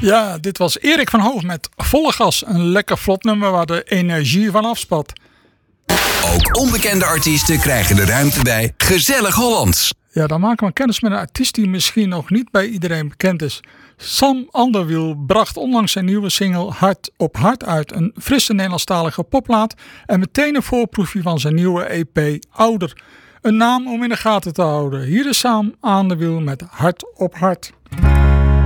Ja, dit was Erik van Hoog met Volle Gas. Een lekker vlot nummer waar de energie van afspat. Ook onbekende artiesten krijgen de ruimte bij Gezellig Hollands. Ja, dan maken we kennis met een artiest die misschien nog niet bij iedereen bekend is. Sam Anderwiel bracht onlangs zijn nieuwe single Hart op Hart uit. Een frisse Nederlandstalige popplaat en meteen een voorproefje van zijn nieuwe EP Ouder. Een naam om in de gaten te houden. Hier is Sam Anderwiel met Hart op Hart.